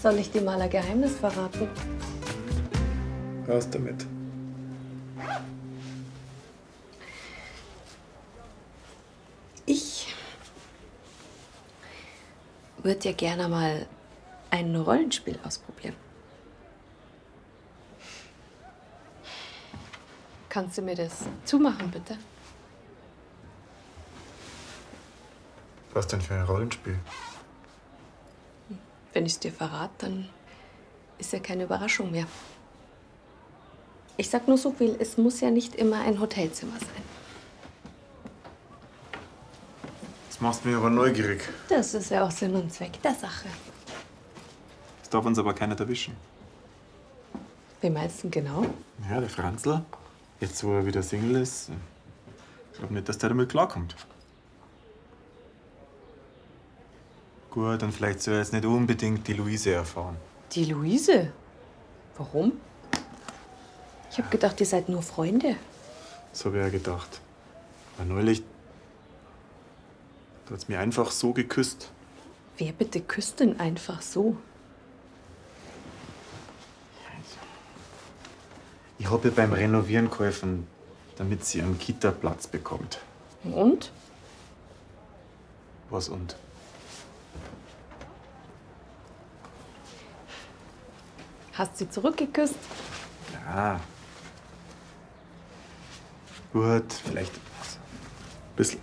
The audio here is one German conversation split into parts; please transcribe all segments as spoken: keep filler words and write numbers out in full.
Soll ich dir mal ein Geheimnis verraten? Raus damit. Ich würde ja gerne mal ein Rollenspiel ausprobieren. Kannst du mir das zumachen, bitte? Was denn für ein Rollenspiel? Wenn ich es dir verrate, dann ist ja keine Überraschung mehr. Ich sag nur so viel, es muss ja nicht immer ein Hotelzimmer sein. Das machst mich aber neugierig. Das ist ja auch Sinn und Zweck der Sache. Das darf uns aber keiner erwischen. Wie meinst du denn genau? Ja, der Franzl, jetzt wo er wieder Single ist, ich glaube nicht, dass der damit klarkommt. Gut, dann vielleicht soll er jetzt nicht unbedingt die Luise erfahren. Die Luise? Warum? Ich hab gedacht, ihr seid nur Freunde. Das habe ich ja gedacht. Aber neulich, da hat's mir einfach so geküsst. Wer bitte küsst denn einfach so? Ich habe ihr beim Renovieren geholfen, damit sie einen Kita-Platz bekommt. Und? Was und? Hast sie zurückgeküsst? Ja. Gut, vielleicht ein bisschen.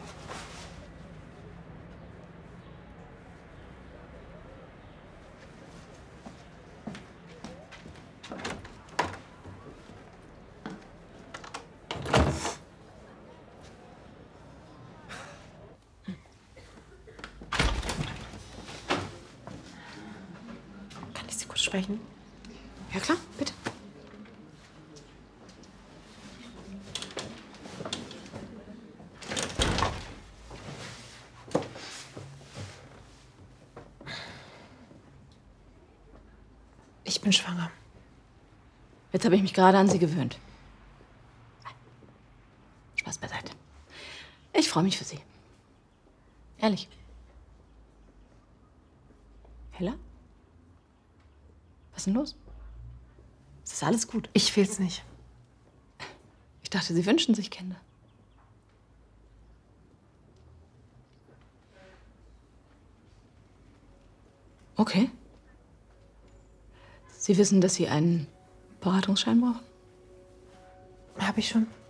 Kann ich Sie kurz sprechen? Ja, klar, bitte. Ich bin schwanger. Jetzt habe ich mich gerade an Sie gewöhnt. Spaß beiseite. Ich freue mich für Sie. Ehrlich. Hella? Was ist denn los? Es ist alles gut. Ich will's nicht. Ich dachte, Sie wünschen sich Kinder. Okay. Sie wissen, dass Sie einen Beratungsschein brauchen? Hab ich schon.